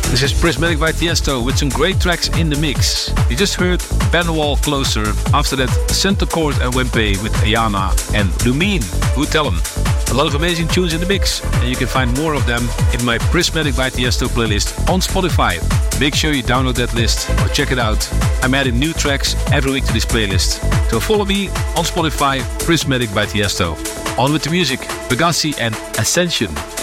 This is Prismatic by Tiesto with some great tracks in the mix. You just heard Ben Wall Closer. After that, Centercourt and Wempe with Ayana and Lumine. Who tell 'em? A lot of amazing tunes in the mix, and you can find more of them in my Prismatic by Tiesto playlist on Spotify. Make sure you download that list or check it out. I'm adding new tracks every week to this playlist. So follow me on Spotify, Prismatic by Tiesto. On with the music, Pegassi and Ascension.